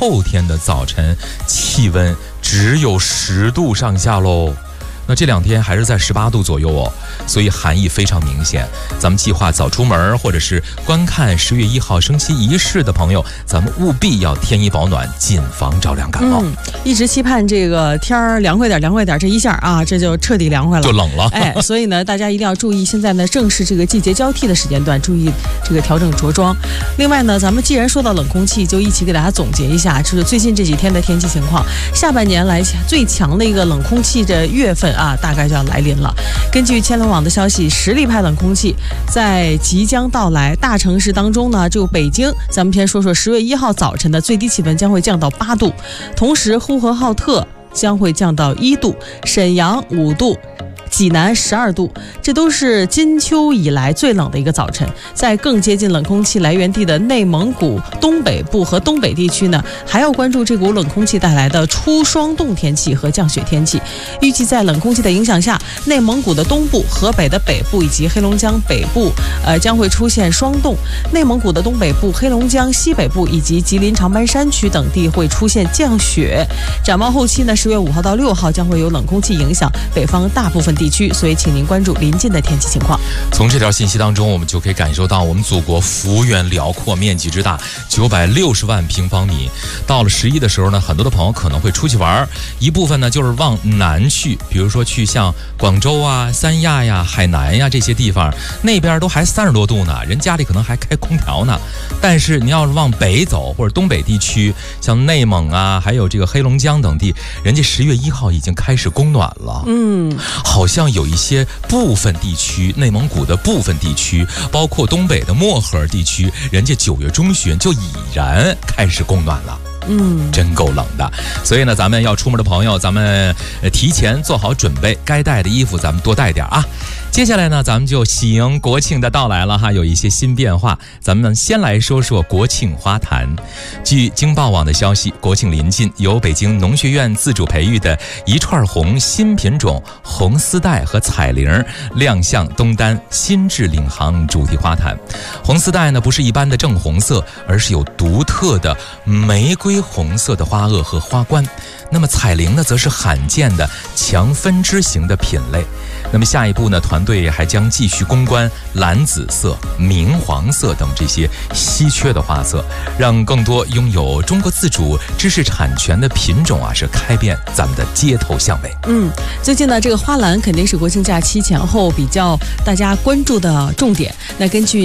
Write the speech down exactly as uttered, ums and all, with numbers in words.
后天的早晨气温只有十度上下喽。那这两天还是在十八度左右哦，所以寒意非常明显。咱们计划早出门或者是观看十月一号升旗仪式的朋友，咱们务必要添衣保暖，谨防着凉感冒。 嗯，一直期盼这个天儿凉快点，凉快点，这一下啊，这就彻底凉快了， 就冷了。 哎，所以呢，大家一定要注意，现在呢正是这个季节交替的时间段，注意这个调整着装。另外呢，咱们既然说到冷空气，就一起给大家总结一下，就是最近这几天的天气情况。下半年来最强的一个冷空气的月份啊，大概就要来临了。根据千龙网的消息，实力派冷空气在即将到来。大城市当中呢，就北京，咱们先说说十月一号早晨的最低气温将会降到八度，同时呼和浩特将会降到一度，沈阳五度，济南十二度，这都是金秋以来最冷的一个早晨。在更接近冷空气来源地的内蒙古东北部和东北地区呢，还要关注这股冷空气带来的初霜冻天气和降雪天气。预计在冷空气的影响下，内蒙古的东部、河北的北部以及黑龙江北部，呃，将会出现霜冻。内蒙古的东北部、黑龙江西北部以及吉林长白山区等地会出现降雪。展望后期呢，十月五号到六号将会有冷空气影响北方大部分地区，所以请您关注临近的天气情况。 从这条信息当中，我们就可以感受到我们祖国幅员辽阔，面积之大，九百六十万平方米。到了十一的时候呢，很多的朋友可能会出去玩，一部分呢就是往南去，比如说去像广州啊、三亚呀、海南呀这些地方，那边都还三十多度呢，人家里可能还开空调呢。但是你要是往北走，或者东北地区，像内蒙啊，还有这个黑龙江等地，人家十月一号已经开始供暖了。 嗯， 好像有一些部分地区，内蒙古的部分地区，包括东北的漠河地区，人家九月中旬就已然开始供暖了。 嗯， 真够冷的。所以呢，咱们要出门的朋友，咱们提前做好准备，该带的衣服咱们多带点啊。接下来呢，咱们就喜迎国庆的到来了哈，有一些新变化。咱们先来说说国庆花坛。据京报网的消息，国庆临近，由北京农学院自主培育的一串红新品种红丝带和彩铃亮相东单新质领航主题花坛。红丝带呢，不是一般的正红色，而是有独特的玫瑰红色的花萼和花冠。那么彩铃呢，则是罕见的强分支型的品类。那么下一步呢，团队还将继续攻关蓝紫色、明黄色等这些稀缺的花色，让更多拥有中国自主知识产权的品种啊，是开遍咱们的街头巷尾。 嗯，最近呢，这个花篮肯定是国庆假期前后比较大家关注的重点。那根据